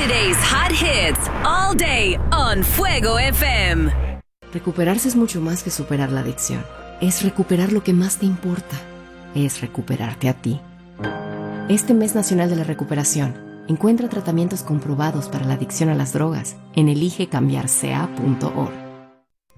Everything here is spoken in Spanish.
Today's hot hits all day on Fuego FM. Recuperarse es mucho más que superar la adicción. Es recuperar lo que más te importa. Es recuperarte a ti. Este mes nacional de la recuperación, encuentra tratamientos comprobados para la adicción a las drogas en eligecambiarca.org.